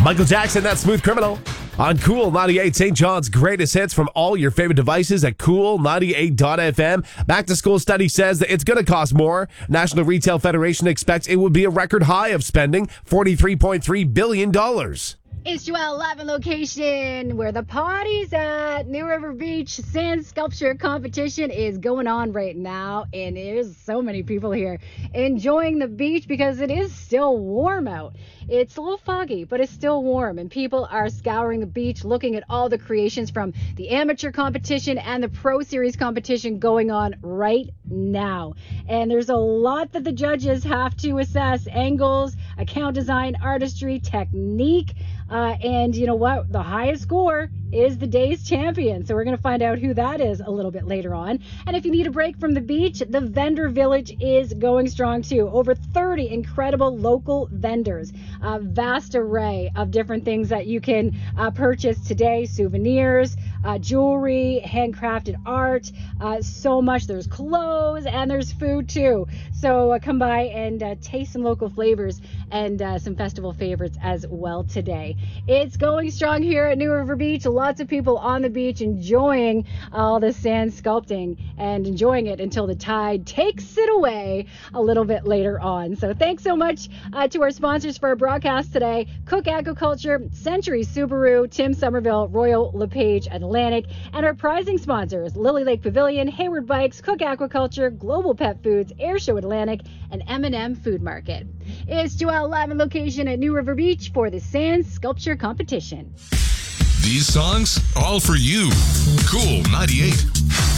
Michael Jackson, that Smooth Criminal. On Cool 98, St. John's greatest hits from all your favorite devices at cool98.fm. Back to School study says that it's going to cost more. National Retail Federation expects it would be a record high of spending, $43.3 billion. It's Joelle live on location where the party's at. New River Beach Sand Sculpture Competition is going on right now, and there's so many people here enjoying the beach because it is still warm out. It's a little foggy, but it's still warm, and people are scouring the beach looking at all the creations from the amateur competition and the Pro Series competition going on right now. And there's a lot that the judges have to assess: angles, account design, artistry, technique. And you know what? The highest score is the day's champion. So we're going to find out who that is a little bit later on. And if you need a break from the beach, the vendor village is going strong too. Over 30 incredible local vendors. A vast array of different things that you can purchase today. Souvenirs, jewelry, handcrafted art, so much. There's clothes and there's food too. So come by and taste some local flavors and some festival favorites as well today. It's going strong here at New River Beach. Lots of people on the beach enjoying all the sand sculpting and enjoying it until the tide takes it away a little bit later on. So thanks so much to our sponsors for our broadcast today: Cook Aquaculture, Century Subaru, Tim Somerville, Royal LePage Atlantic, and our prizing sponsors: Lily Lake Pavilion, Hayward Bikes, Cook Aquaculture, Global Pet Foods, Airshow Atlantic, and M&M Food Market. It's Joelle live on location at New River Beach for the Sand Sculpture Competition. These songs, all for you. Cool 98.